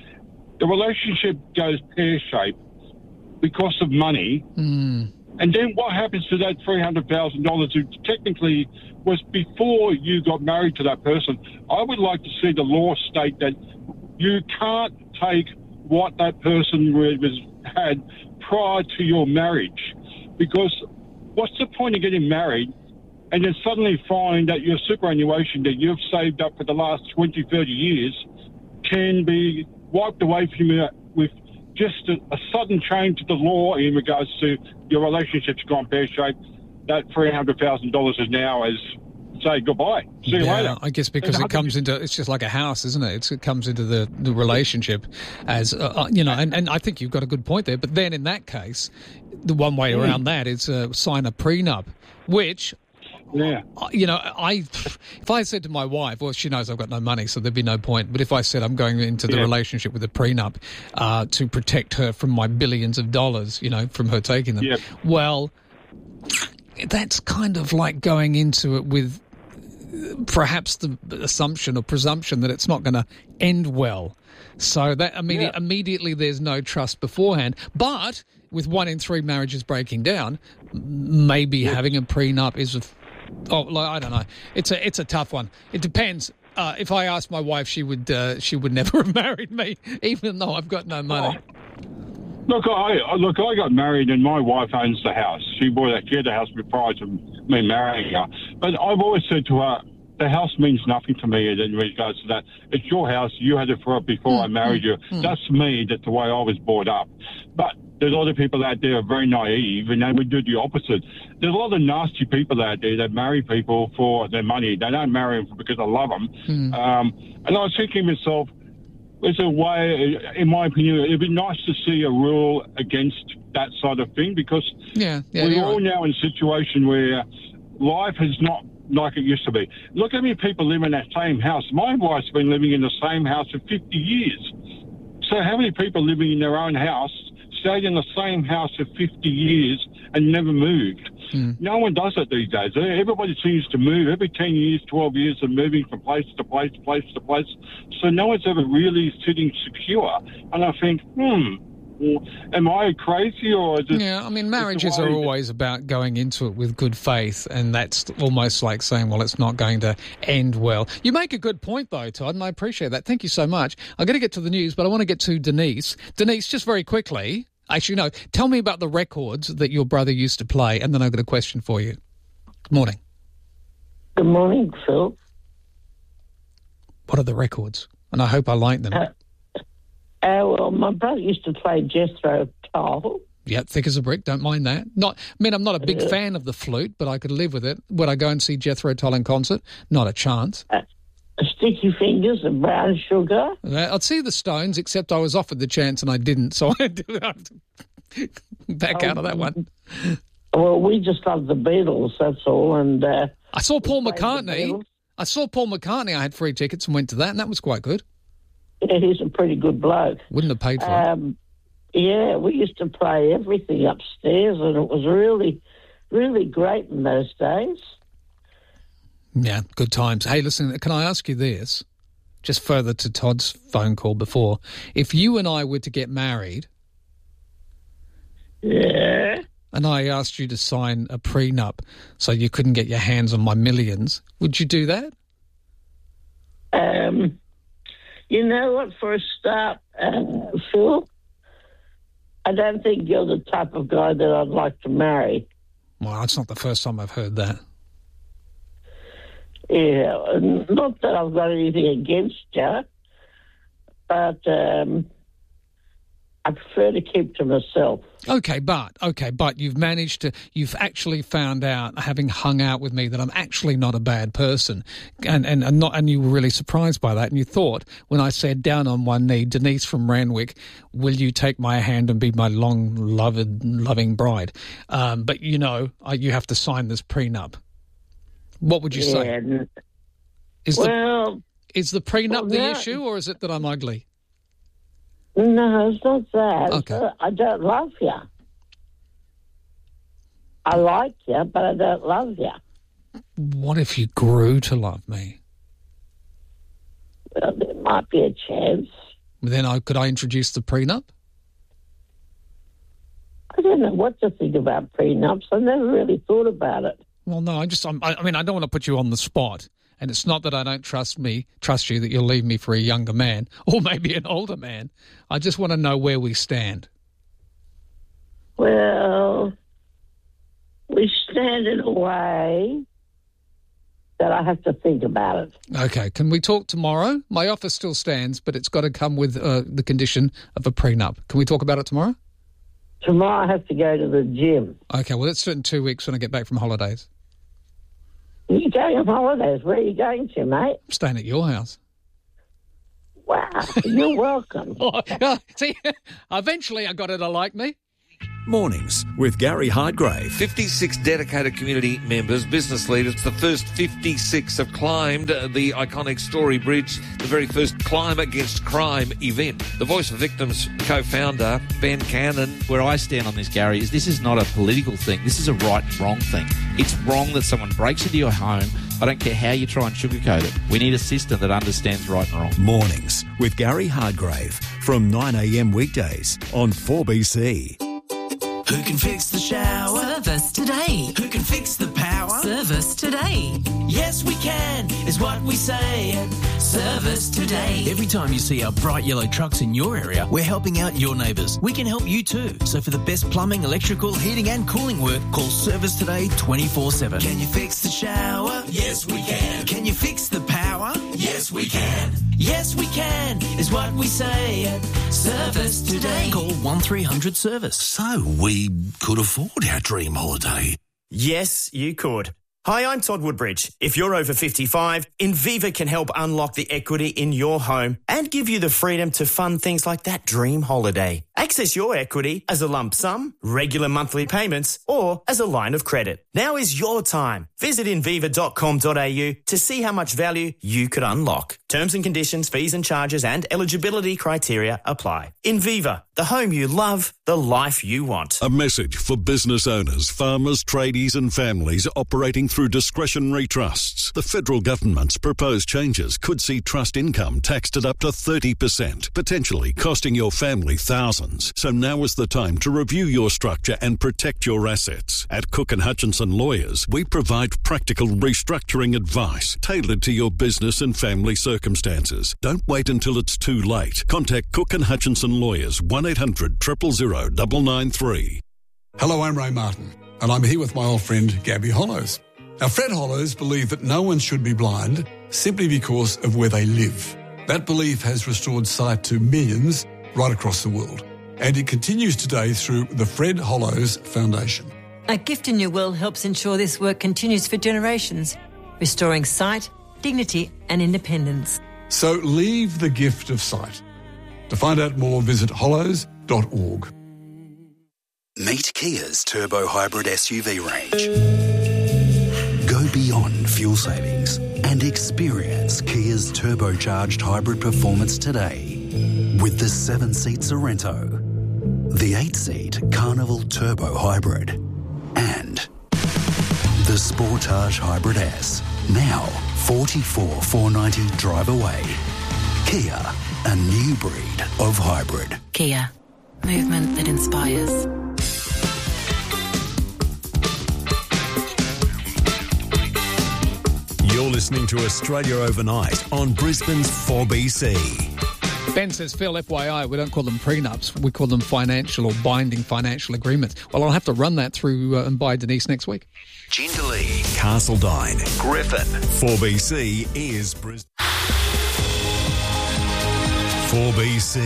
the relationship goes pear-shaped because of money. Mm. And then what happens to that three hundred thousand dollars who technically was before you got married to that person? I would like to see the law state that you can't take what that person was had prior to your marriage, because what's the point of getting married and then suddenly find that your superannuation that you've saved up for the last twenty, thirty years can be wiped away from you with just a, a sudden change to the law in regards to your relationship's gone pear-shaped. That three hundred thousand dollars is now as, say, goodbye. See you yeah, later. I guess because it comes into, it's just like a house, isn't it? It's, it comes into the, the relationship as, uh, you know, and, and I think you've got a good point there. But then in that case, the one way around mm. that is uh, sign a prenup, which... Yeah. You know, I if I said to my wife, well, she knows I've got no money, so there'd be no point. But if I said I'm going into the yeah. relationship with a prenup uh, to protect her from my billions of dollars, you know, from her taking them, yeah. well, that's kind of like going into it with perhaps the assumption or presumption that it's not going to end well. So that immediate, yeah. immediately there's no trust beforehand. But with one in three marriages breaking down, maybe yeah. having a prenup is... A, Oh, like, I don't know. It's a it's a tough one. It depends. Uh, if I asked my wife, she would uh, she would never have married me, even though I've got no money. Oh. Look, I look. I got married, and my wife owns the house. She bought that she had the house prior to me marrying her. But I've always said to her, the house means nothing to me in regards to that. It's your house. You had it for before mm, I married mm, you. Mm. That's me. That's the way I was brought up. But there's a lot of people out there who are very naive, and they would do the opposite. There's a lot of nasty people out there that marry people for their money. They don't marry them because they love them. Mm. Um, and I was thinking to myself, there's a way, in my opinion, it'd be nice to see a rule against that sort of thing, because yeah, yeah, we're all right. now in a situation where life is not like it used to be. Look how many people live in that same house. My wife's been living in the same house for fifty years. So how many people living in their own house stayed in the same house for fifty years and never moved? Mm. No one does it these days. Everybody seems to move. Every ten years, twelve years, they're moving from place to place, place to place. So no one's ever really sitting secure. And I think, hmm, am I crazy, or is it... Yeah, I mean, marriages are always about going into it with good faith, and that's almost like saying, well, it's not going to end well. You make a good point, though, Todd, and I appreciate that. Thank you so much. I'm going to get to the news, but I want to get to Denise. Denise, just very quickly, actually, no, tell me about the records that your brother used to play, and then I've got a question for you. Good morning. Good morning, Phil. What are the records? And I hope I like them. Uh, Uh, well, my brother used to play Jethro Tull. Yeah, thick as a brick, don't mind that. Not, I mean, I'm not a big uh, fan of the flute, but I could live with it. Would I go and see Jethro Tull in concert? Not a chance. Uh, Sticky Fingers and Brown Sugar. Uh, I'd see the Stones, except I was offered the chance and I didn't, so I had to back oh, out of that one. Well, we just love the Beatles, that's all. And uh, I saw Paul McCartney. I saw Paul McCartney. I had free tickets and went to that, and that was quite good. Yeah, he's a pretty good bloke. Wouldn't have paid for um, it. Yeah, we used to play everything upstairs, and it was really, really great in those days. Yeah, good times. Hey, listen, can I ask you this? Just further to Todd's phone call before. If you and I were to get married... Yeah? And I asked you to sign a prenup so you couldn't get your hands on my millions, would you do that? Um... You know what, for a start, uh, Phil, I don't think you're the type of guy that I'd like to marry. Well, it's not the first time I've heard that. Yeah, not that I've got anything against you, but um, I prefer to keep to myself. Okay, but, okay, but you've managed to, you've actually found out, having hung out with me, that I'm actually not a bad person. And, and, and not, and you were really surprised by that. And you thought, when I said down on one knee, Denise from Randwick, will you take my hand and be my long, loved, loving bride? Um, but, you know, I, you have to sign this prenup. What would you yeah, say? Is well... The, is the prenup well, the no. issue, or is it that I'm ugly? No, it's not that. Okay. I don't love you. I like you, but I don't love you. What if you grew to love me? Well, there might be a chance. Then I, could I introduce the prenup? I don't know what to think about prenups. I never really thought about it. Well, no, I just, I'm, I, I mean, I don't want to put you on the spot. And it's not that I don't trust me, trust you that you'll leave me for a younger man or maybe an older man. I just want to know where we stand. Well, we stand in a way that I have to think about it. Okay, can we talk tomorrow? My offer still stands, but it's got to come with uh, the condition of a prenup. Can we talk about it tomorrow? Tomorrow I have to go to the gym. Okay, well, let's do it in two weeks when I get back from holidays. You're going on holidays. Where are you going to, mate? I'm staying at your house. Wow, you're welcome. oh, see, eventually I got her to like me. Mornings with Gary Hardgrave. fifty-six dedicated community members, business leaders. The first fifty-six have climbed the iconic Story Bridge, the very first Climb Against Crime event. The Voice of Victims co-founder, Ben Cannon. Where I stand on this, Gary, is this is not a political thing. This is a right and wrong thing. It's wrong that someone breaks into your home. I don't care how you try and sugarcoat it. We need a system that understands right and wrong. Mornings with Gary Hardgrave from nine a.m. weekdays on four B C. Who can fix the shower? Service today. Who can fix the power? Service today. Yes, we can, is what we say at Service Today. Every time you see our bright yellow trucks in your area, we're helping out your neighbours. We can help you too. So for the best plumbing, electrical, heating and cooling work, call Service Today twenty-four seven. Can you fix the shower? Yes, we can. Can you fix the power? Yes, we can. Yes, we can, is what we say at Service Today. Call one three hundred service. So we could afford our dream holiday. Yes, you could. Hi, I'm Todd Woodbridge. If you're over fifty-five, Inviva can help unlock the equity in your home and give you the freedom to fund things like that dream holiday. Access your equity as a lump sum, regular monthly payments, or as a line of credit. Now is your time. Visit inviva dot com dot a u to see how much value you could unlock. Terms and conditions, fees and charges and eligibility criteria apply. Inviva, the home you love, the life you want. A message for business owners, farmers, tradies and families operating through discretionary trusts. The federal government's proposed changes could see trust income taxed at up to thirty percent, potentially costing your family thousands. So now is the time to review your structure and protect your assets. At Cook and Hutchinson Lawyers, we provide practical restructuring advice tailored to your business and family circumstances. Don't wait until it's too late. Contact Cook and Hutchinson Lawyers, one eight hundred, zero zero zero, nine nine three. Hello, I'm Ray Martin, and I'm here with my old friend Gabby Hollows. Now, Fred Hollows believe that no one should be blind simply because of where they live. That belief has restored sight to millions right across the world, and it continues today through the Fred Hollows Foundation. A Gift in Your Will helps ensure this work continues for generations, restoring sight, dignity and independence. So leave the gift of sight. To find out more, visit hollows dot org. Meet Kia's Turbo Hybrid S U V range. Go beyond fuel savings and experience Kia's turbocharged hybrid performance today with the seven-seat Sorrento, the eight-seat Carnival Turbo Hybrid, and the Sportage Hybrid S. Now forty-four thousand four hundred ninety drive away. Kia, a new breed of hybrid. Kia, movement that inspires. You're listening to Australia Overnight on Brisbane's four B C. Ben says, Phil, F Y I, we don't call them prenups. We call them financial or binding financial agreements. Well, I'll have to run that through uh, and by Denise next week. Jindalee, Castledine, Griffin. four B C is Brisbane. four B C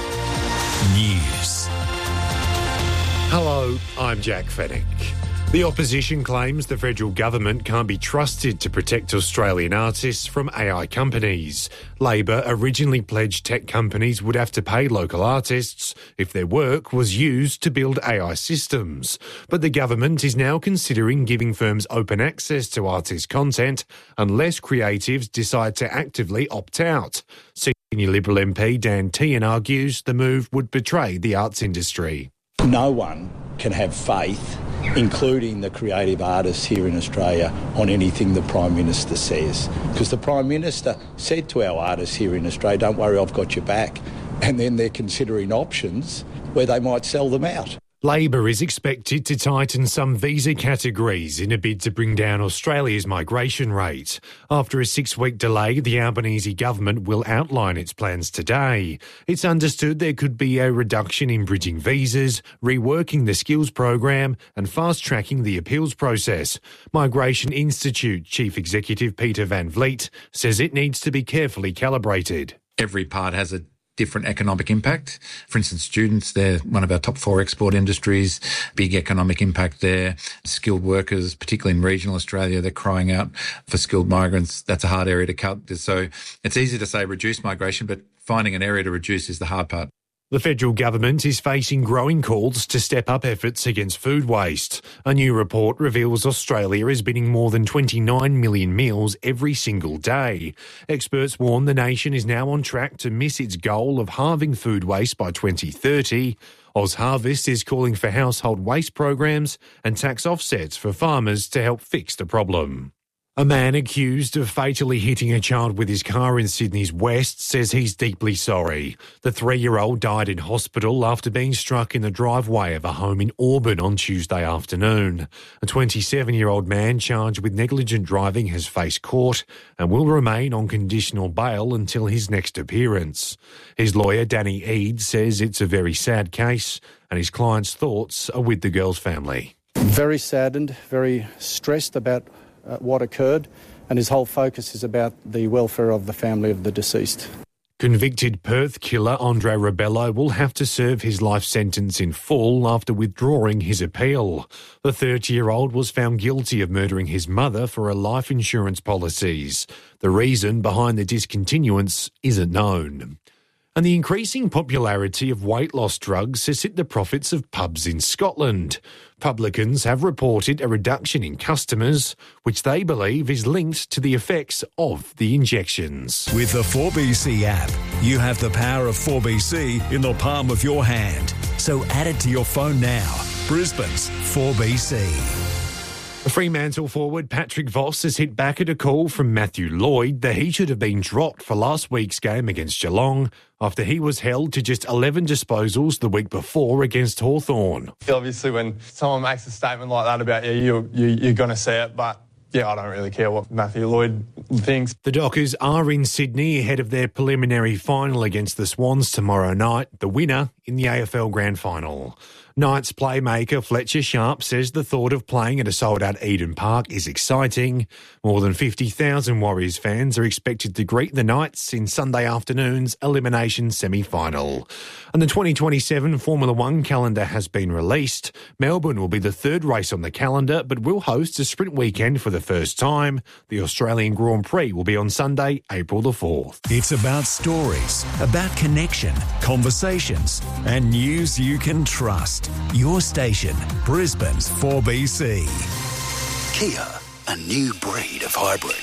News. Hello, I'm Jack Fennick. The opposition claims the federal government can't be trusted to protect Australian artists from A I companies. Labor originally pledged tech companies would have to pay local artists if their work was used to build A I systems. But the government is now considering giving firms open access to artist content unless creatives decide to actively opt out. Senior Liberal M P Dan Tehan argues the move would betray the arts industry. No one can have faith, including the creative artists here in Australia, on anything the Prime Minister says. Because the Prime Minister said to our artists here in Australia, don't worry, I've got your back. And then they're considering options where they might sell them out. Labor is expected to tighten some visa categories in a bid to bring down Australia's migration rate. After a six-week delay, the Albanese government will outline its plans today. It's understood there could be a reduction in bridging visas, reworking the skills program and fast-tracking the appeals process. Migration Institute Chief Executive Peter Van Vliet says it needs to be carefully calibrated. Every part has a different economic impact. For instance, students, they're one of our top four export industries, big economic impact there. Skilled workers, particularly in regional Australia, they're crying out for skilled migrants. That's a hard area to cut. So it's easy to say reduce migration, but finding an area to reduce is the hard part. The federal government is facing growing calls to step up efforts against food waste. A new report reveals Australia is binning more than twenty-nine million meals every single day. Experts warn the nation is now on track to miss its goal of halving food waste by twenty thirty. OzHarvest is calling for household waste programs and tax offsets for farmers to help fix the problem. A man accused of fatally hitting a child with his car in Sydney's West says he's deeply sorry. The three-year-old died in hospital after being struck in the driveway of a home in Auburn on Tuesday afternoon. A twenty-seven-year-old man charged with negligent driving has faced court and will remain on conditional bail until his next appearance. His lawyer, Danny Eade, says it's a very sad case and his client's thoughts are with the girl's family. Very saddened, very stressed about Uh, what occurred, and his whole focus is about the welfare of the family of the deceased. Convicted Perth killer Andre Rebello will have to serve his life sentence in full after withdrawing his appeal. The thirty-year-old was found guilty of murdering his mother for her life insurance policies. The reason behind the discontinuance isn't known. And the increasing popularity of weight loss drugs has hit the profits of pubs in Scotland. Publicans have reported a reduction in customers, which they believe is linked to the effects of the injections. With the four B C app, you have the power of four B C in the palm of your hand. So add it to your phone now. Brisbane's four B C. Fremantle forward Patrick Voss has hit back at a call from Matthew Lloyd that he should have been dropped for last week's game against Geelong after he was held to just eleven disposals the week before against Hawthorn. Obviously, when someone makes a statement like that about you, you, you you're going to see it, but yeah, I don't really care what Matthew Lloyd thinks. The Dockers are in Sydney ahead of their preliminary final against the Swans tomorrow night, the winner in the A F L Grand Final. Knights playmaker Fletcher Sharp says the thought of playing at a sold-out Eden Park is exciting. More than fifty thousand Warriors fans are expected to greet the Knights in Sunday afternoon's elimination semi-final. And the twenty twenty-seven Formula One calendar has been released. Melbourne will be the third race on the calendar, but will host a sprint weekend for the first time. The Australian Grand Prix will be on Sunday, April the fourth. It's about stories, about connection, conversations, and news you can trust. Your station, Brisbane's four B C. Kia, a new breed of hybrid.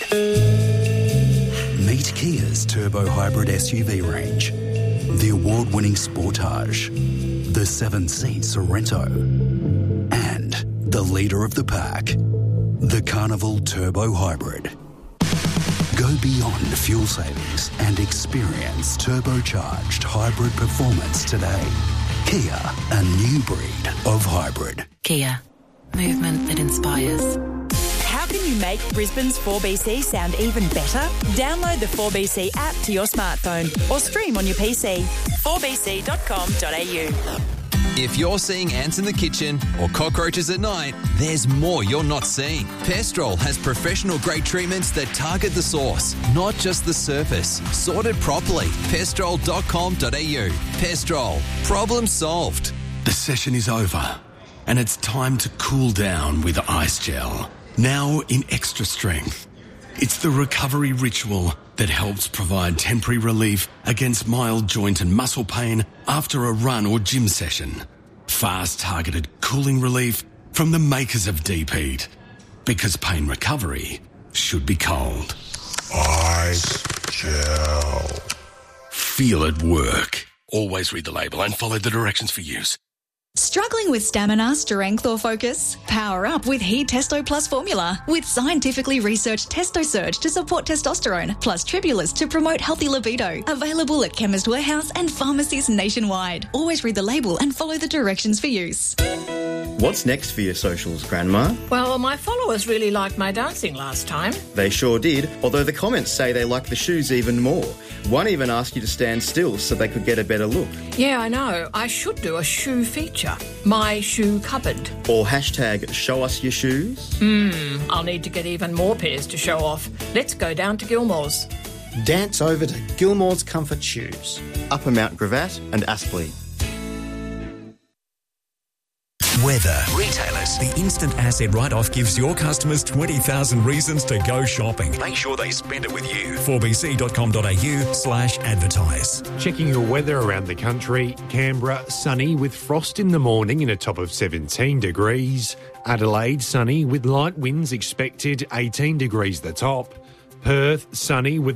Meet Kia's turbo hybrid S U V range. The award-winning Sportage, the seven-seat Sorrento, and the leader of the pack, the Carnival Turbo Hybrid. Go beyond fuel savings and experience turbocharged hybrid performance today. Kia, a new breed of hybrid. Kia, movement that inspires. How can you make Brisbane's four B C sound even better? Download the four B C app to your smartphone or stream on your P C. four b c dot com dot a u. If you're seeing ants in the kitchen or cockroaches at night, there's more you're not seeing. Pestrol has professional-grade treatments that target the source, not just the surface. Sorted properly. pestrol dot com dot a u. Pestrol. Problem solved. The session is over, and it's time to cool down with Ice Gel. Now in extra strength. It's the recovery ritual that helps provide temporary relief against mild joint and muscle pain after a run or gym session. Fast targeted cooling relief from the makers of Deep Heat. Because pain recovery should be cold. Ice Gel. Feel it work. Always read the label and follow the directions for use. Struggling with stamina, strength or focus? Power up with He Testo Plus formula with scientifically researched Testo Surge to support testosterone plus Tribulus to promote healthy libido. Available at Chemist Warehouse and pharmacies nationwide. Always read the label and follow the directions for use. What's next for your socials, Grandma? Well, my followers really liked my dancing last time. They sure did, although the comments say they like the shoes even more. One even asked you to stand still so they could get a better look. Yeah, I know. I should do a shoe feature. My shoe cupboard. Or hashtag show us your shoes. Hmm, I'll need to get even more pairs to show off. Let's go down to Gilmore's. Dance over to Gilmore's Comfort Shoes. Upper Mount Gravatt and Aspley. Weather. Retailers. The instant asset write-off gives your customers twenty thousand reasons to go shopping. Make sure they spend it with you. four b c dot com dot a u slash advertise. Checking your weather around the country. Canberra, sunny with frost in the morning and a top of seventeen degrees. Adelaide, sunny with light winds expected, eighteen degrees the top. Perth, sunny with